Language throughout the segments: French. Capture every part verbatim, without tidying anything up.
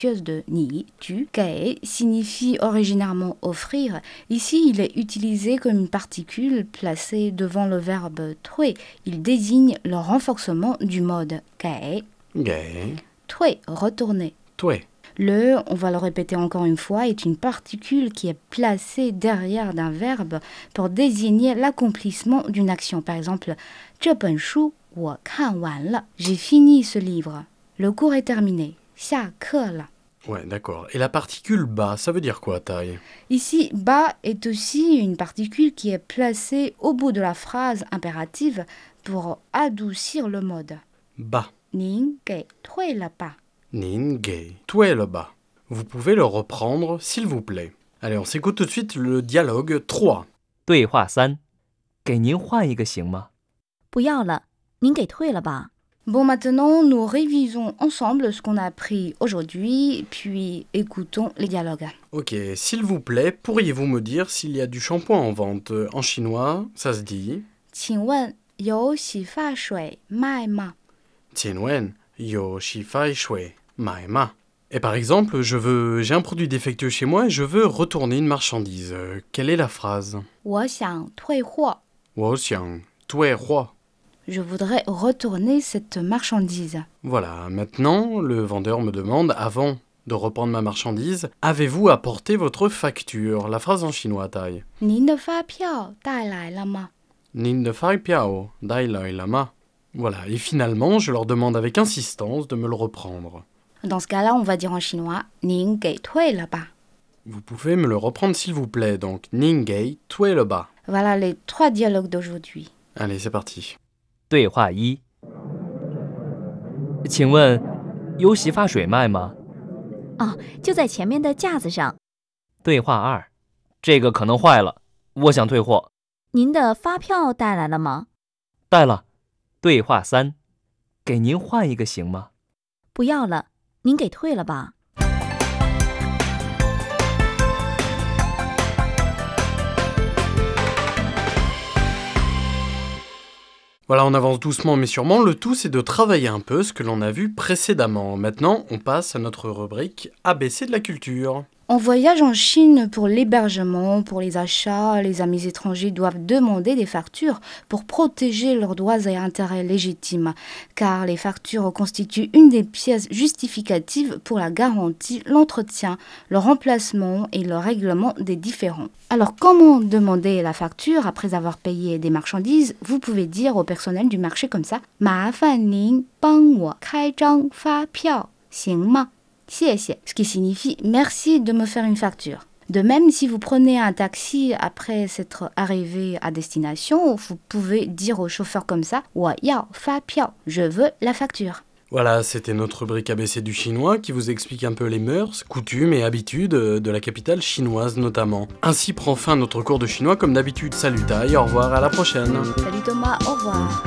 de ni, tu, gai signifie originairement offrir. Ici, il est utilisé comme une particule placée devant le verbe tui. Il désigne le renforcement du mode gai. Gai. Tui, retourner. Tui. Le, on va le répéter encore une fois, est une particule qui est placée derrière d'un verbe pour désigner l'accomplissement d'une action. Par exemple, 这本书我看完了. J'ai fini ce livre. Le cours est terminé. 下课了. Ouais, d'accord. Et la particule ba, ça veut dire quoi, Tai? Ici, ba est aussi une particule qui est placée au bout de la phrase impérative pour adoucir le mode. Ba. 您给退了吧? Nin gei tui le ba. Vous pouvez le reprendre, s'il vous plaît. Allez, on s'écoute tout de suite le dialogue trois. 对话三，给您换一个行吗？ 不要了，您给退了吧。 Bon, maintenant, nous révisons ensemble ce qu'on a appris aujourd'hui, puis écoutons les dialogues. Ok, s'il vous plaît, pourriez-vous me dire s'il y a du shampoing en vente? En chinois, ça se dit 请问有洗发水卖吗? Tianwen, yo shifai shui, mai ma. Et par exemple, je veux, j'ai un produit défectueux chez moi et je veux retourner une marchandise. Euh, Quelle est la phrase? 我想退货. Wo xiang tui huo. Je voudrais retourner cette marchandise. Voilà, maintenant, le vendeur me demande, avant de reprendre ma marchandise, avez-vous apporté votre facture? La phrase en chinois, Tai. 您的发票带来了吗? Nin de fai piao, dai lai lama. Voilà, et finalement, je leur demande avec insistance de me le reprendre. Dans ce cas-là, on va dire en chinois 您给退了吧? Vous pouvez me le reprendre s'il vous plaît, donc Ningei tue le ba. Voilà les trois dialogues d'aujourd'hui. Allez, c'est parti. 对话一，请问有洗发水卖吗？ 哦，就在前面的架子上。 对话二，这个可能坏了，我想退货。 您的发票带来了吗？ 带了。对话三，给您换一个行吗？ 不要了，您给退了吧。 Voilà, on avance doucement mais sûrement. Le tout, c'est de travailler un peu ce que l'on a vu précédemment. Maintenant, on passe à notre rubrique A B C de la culture. On voyage en Chine pour l'hébergement, pour les achats. Les amis étrangers doivent demander des factures pour protéger leurs droits et intérêts légitimes, car les factures constituent une des pièces justificatives pour la garantie, l'entretien, le remplacement et le règlement des différends. Alors, comment demander la facture après avoir payé des marchandises? Vous pouvez dire au personnel du marché comme ça: 麻烦您帮我开张发票，行吗？ ce qui signifie merci de me faire une facture. De même, si vous prenez un taxi après s'être arrivé à destination, vous pouvez dire au chauffeur comme ça: 我要发票, je veux la facture. Voilà, c'était notre rubrique A B C du chinois qui vous explique un peu les mœurs, coutumes et habitudes de la capitale chinoise notamment. Ainsi prend fin notre cours de chinois comme d'habitude. Salut Tai, au revoir, à la prochaine. Salut Thomas, au revoir.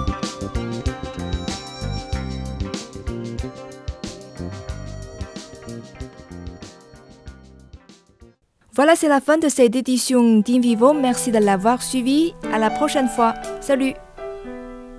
Voilà, c'est la fin de cette édition d'Invivo. Merci de l'avoir suivi. À la prochaine fois. Salut!